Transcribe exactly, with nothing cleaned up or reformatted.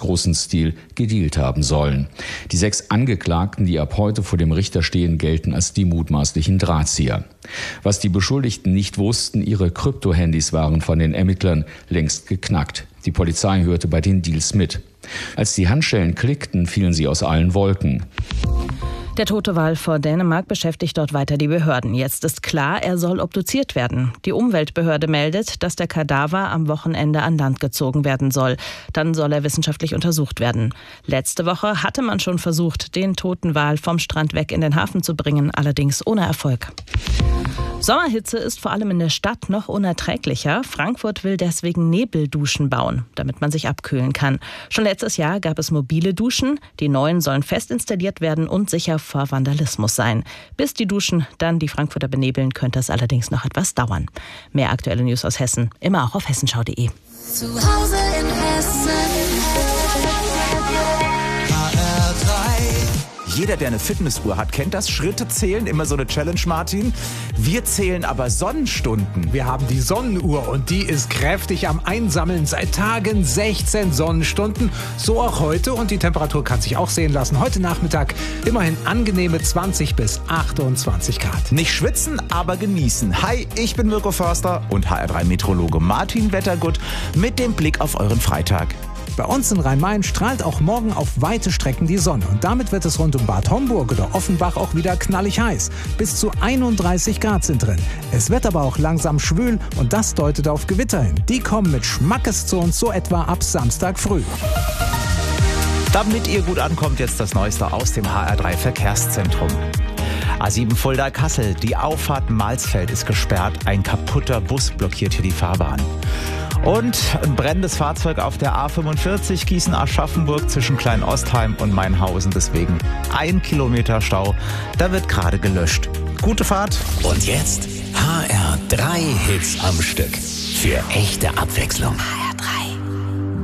großen Stil gedealt haben sollen. Die sechs Angeklagten, die ab heute vor dem Richter stehen, gelten als die mutmaßlichen Drahtzieher. Was die Beschuldigten nicht wussten, ihre Kryptohandys waren von den Ermittlern längst geknackt. Die Polizei hörte bei den Deals mit. Als die Handschellen klickten, fielen sie aus allen Wolken. Der tote Wal vor Dänemark beschäftigt dort weiter die Behörden. Jetzt ist klar, er soll obduziert werden. Die Umweltbehörde meldet, dass der Kadaver am Wochenende an Land gezogen werden soll. Dann soll er wissenschaftlich untersucht werden. Letzte Woche hatte man schon versucht, den toten Wal vom Strand weg in den Hafen zu bringen, allerdings ohne Erfolg. Sommerhitze ist vor allem in der Stadt noch unerträglicher. Frankfurt will deswegen Nebelduschen bauen, damit man sich abkühlen kann. Schon letztes Jahr gab es mobile Duschen. Die neuen sollen fest installiert werden und sicher vor Vandalismus sein. Bis die Duschen dann die Frankfurter benebeln, könnte es allerdings noch etwas dauern. Mehr aktuelle News aus Hessen, immer auch auf hessenschau punkt de. Zu Hause in Hessen. Jeder, der eine Fitnessuhr hat, kennt das. Schritte zählen, immer so eine Challenge, Martin. Wir zählen aber Sonnenstunden. Wir haben die Sonnenuhr und die ist kräftig am Einsammeln. Seit Tagen sechzehn Sonnenstunden. So auch heute und die Temperatur kann sich auch sehen lassen. Heute Nachmittag immerhin angenehme zwanzig bis achtundzwanzig Grad. Nicht schwitzen, aber genießen. Hi, ich bin Mirko Förster und H R drei Meteorologe Martin Wettergut mit dem Blick auf euren Freitag. Bei uns in Rhein-Main strahlt auch morgen auf weite Strecken die Sonne. Und damit wird es rund um Bad Homburg oder Offenbach auch wieder knallig heiß. Bis zu einunddreißig Grad sind drin. Es wird aber auch langsam schwül und das deutet auf Gewitter hin. Die kommen mit Schmackes zu uns so etwa ab Samstag früh. Damit ihr gut ankommt, jetzt das Neueste aus dem H R drei Verkehrszentrum. A sieben Fulda-Kassel, die Auffahrt Malsfeld ist gesperrt. Ein kaputter Bus blockiert hier die Fahrbahn. Und ein brennendes Fahrzeug auf der A fünfundvierzig Gießen-Aschaffenburg zwischen Kleinostheim und Mainhausen. Deswegen ein Kilometer Stau. Da wird gerade gelöscht. Gute Fahrt. Und jetzt H R drei Hits am Stück. Für echte Abwechslung.